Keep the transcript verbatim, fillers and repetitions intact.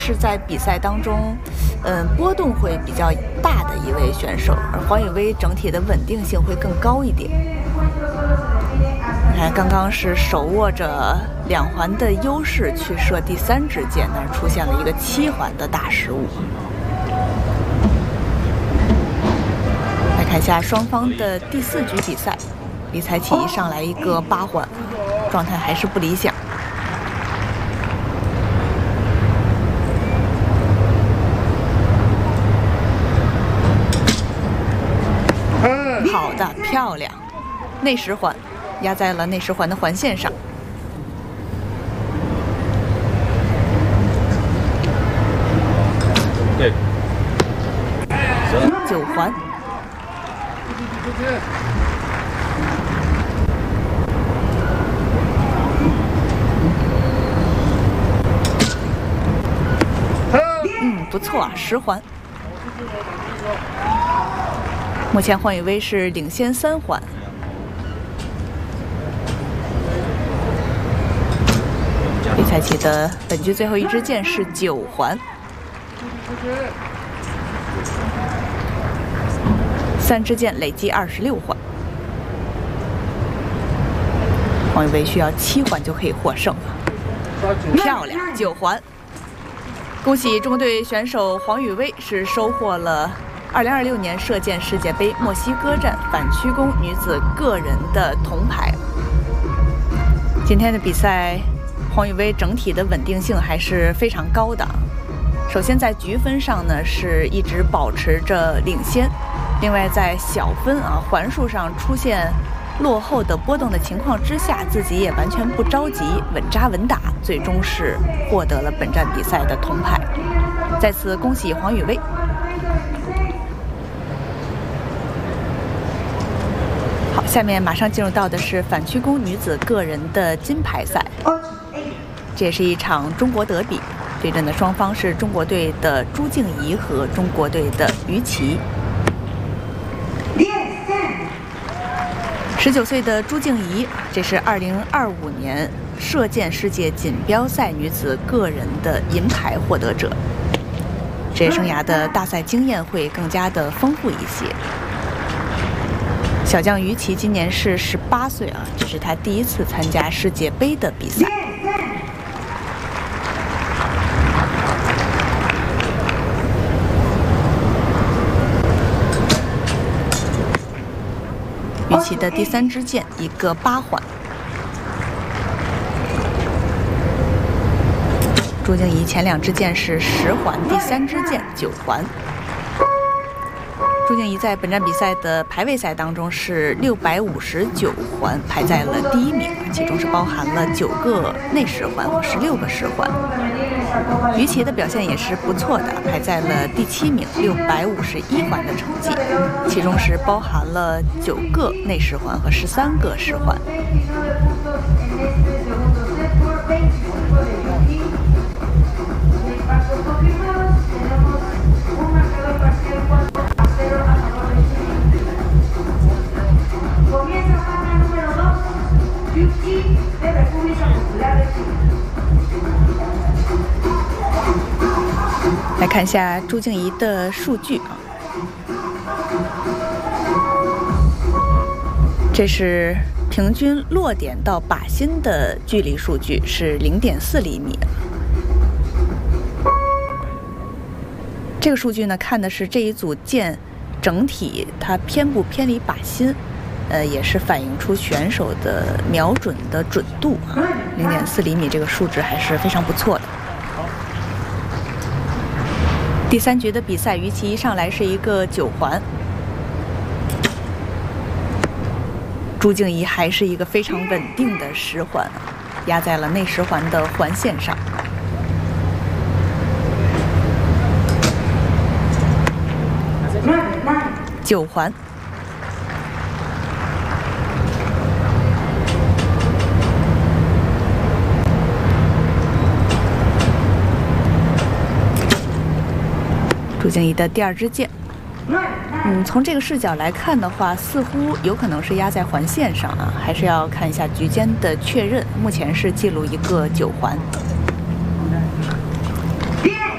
是在比赛当中，嗯，波动会比较大的一位选手，而黄雨薇整体的稳定性会更高一点。你看，刚刚是手握着两环的优势去射第三支箭，但是出现了一个七环的大失误。来看一下双方的第四局比赛，李彩启上来一个八环，状态还是不理想。好的，漂亮，内十环压在了内十环的环线上。 对， 九环。嗯，不错啊，十环。目前黄雨薇是领先三环。李彩启的本局最后一支箭是九环，三支箭累计二十六环。黄雨薇需要七环就可以获胜了，漂亮，九环！恭喜中国队选手黄雨薇是收获了二零二六年射箭世界杯墨西哥站反曲弓女子个人的铜牌。今天的比赛，黄雨薇整体的稳定性还是非常高的。首先在局分上呢，是一直保持着领先；另外在小分啊环数上出现落后的波动的情况之下，自己也完全不着急，稳扎稳打，最终是获得了本站比赛的铜牌。再次恭喜黄雨薇。好，下面马上进入到的是反曲弓女子个人的金牌赛，这也是一场中国德比，对阵的双方是中国队的朱静怡和中国队的于琦。十九岁的朱静怡，这是二零二五年射箭世界锦标赛女子个人的银牌获得者，职业生涯的大赛经验会更加的丰富一些。小将于琦今年是十八岁啊，这是他第一次参加世界杯的比赛。于琦的第三支箭一个八环，朱静怡前两支箭是十环，第三支箭九环。朱静怡在本站比赛的排位赛当中是六百五十九环，排在了第一名，其中是包含了九个内十环和十六个十环。于琦的表现也是不错的，排在了第七名，六百五十一环的成绩，其中是包含了九个内十环和十三个十环。来看一下朱静怡的数据啊，这是平均落点到靶心的距离数据是零点四厘米。这个数据呢，看的是这一组箭整体它偏不偏离靶心，呃，也是反映出选手的瞄准的准度啊。零点四厘米这个数值还是非常不错的。第三局的比赛，于琦一上来是一个九环，朱静怡还是一个非常稳定的十环，压在了内十环的环线上。九环。朱静怡的第二支箭，嗯，从这个视角来看的话，似乎有可能是压在环线上啊，还是要看一下局间的确认。目前是记录一个九环。